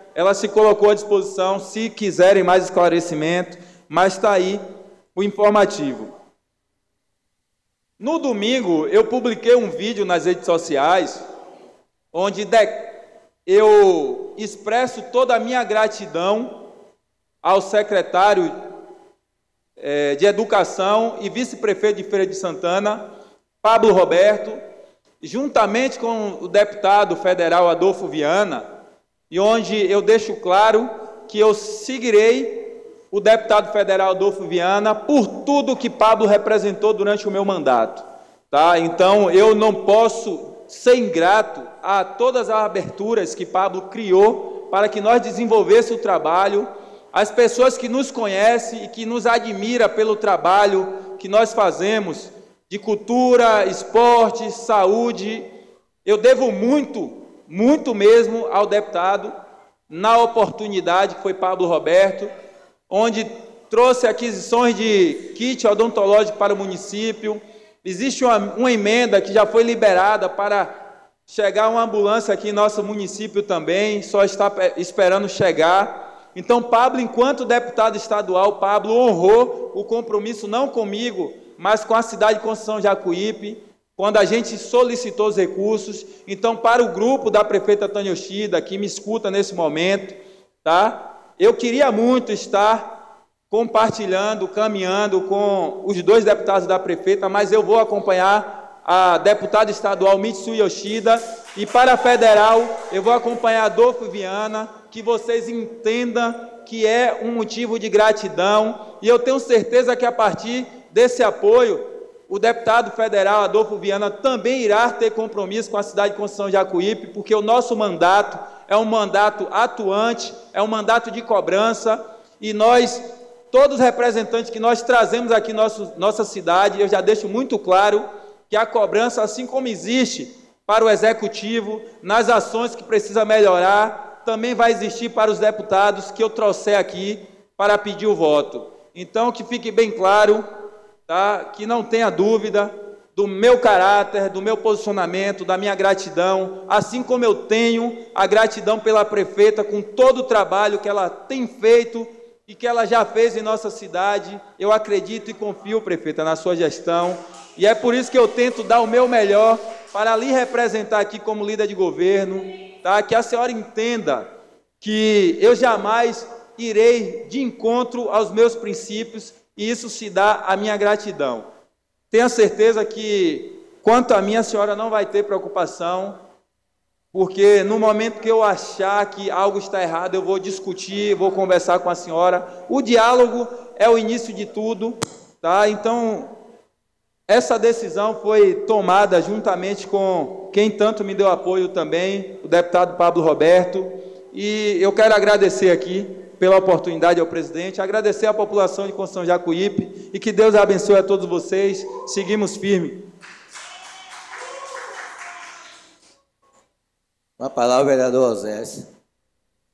ela se colocou à disposição, se quiserem mais esclarecimento, mas está aí o informativo. No domingo, eu publiquei um vídeo nas redes sociais, onde eu expresso toda a minha gratidão ao secretário de Educação e vice-prefeito de Feira de Santana, Pablo Roberto, juntamente com o deputado federal Adolfo Viana, e onde eu deixo claro que eu seguirei o deputado federal Adolfo Viana por tudo que Pablo representou durante o meu mandato. Tá? Então, eu não posso ser ingrato a todas as aberturas que Pablo criou para que nós desenvolvêssemos o trabalho, as pessoas que nos conhecem e que nos admiram pelo trabalho que nós fazemos, de cultura, esporte, saúde. Eu devo muito, muito mesmo ao deputado, na oportunidade que foi Pablo Roberto, onde trouxe aquisições de kit odontológico para o município. Existe uma emenda que já foi liberada para chegar uma ambulância aqui em nosso município também, só está esperando chegar. Então, Pablo, enquanto deputado estadual, Pablo honrou o compromisso não comigo, mas com a cidade de Conceição Jacuípe, quando a gente solicitou os recursos. Então, para o grupo da prefeita Tânia Yoshida, que me escuta nesse momento, tá? Eu queria muito estar compartilhando, caminhando com os dois deputados da prefeita, mas eu vou acompanhar a deputada estadual Mitsu Yoshida, e para a federal eu vou acompanhar Adolfo Viana, que vocês entendam que é um motivo de gratidão, e eu tenho certeza que a partir desse apoio, o deputado federal Adolfo Viana também irá ter compromisso com a cidade de Conceição Jacuípe, porque o nosso mandato é um mandato atuante, é um mandato de cobrança, e nós, todos os representantes que nós trazemos aqui nossa cidade, eu já deixo muito claro que a cobrança, assim como existe para o Executivo, nas ações que precisa melhorar, também vai existir para os deputados que eu trouxer aqui para pedir o voto. Então, que fique bem claro, tá? Que não tenha dúvida do meu caráter, do meu posicionamento, da minha gratidão, assim como eu tenho a gratidão pela prefeita com todo o trabalho que ela tem feito e que ela já fez em nossa cidade. Eu acredito e confio, prefeita, na sua gestão, e é por isso que eu tento dar o meu melhor para lhe representar aqui como líder de governo, tá? Que a senhora entenda que eu jamais irei de encontro aos meus princípios, e isso se dá à minha gratidão. Tenha certeza que, quanto a mim, a senhora não vai ter preocupação, porque no momento que eu achar que algo está errado, eu vou discutir, vou conversar com a senhora. O diálogo é o início de tudo, tá? Então, essa decisão foi tomada juntamente com quem tanto me deu apoio também, o deputado Pablo Roberto, e eu quero agradecer aqui pela oportunidade ao presidente, agradecer à população de Conceição Jacuípe, e que Deus abençoe a todos vocês. Seguimos firme. Com a palavra, vereador Osés.